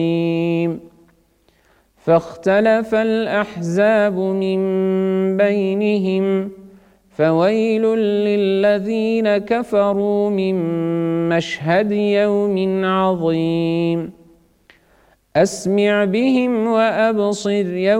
فاختلف الأحزاب من بينهم فويل للذين كفروا من مشهد يوم عظيم أسمع بهم وأبصر يوم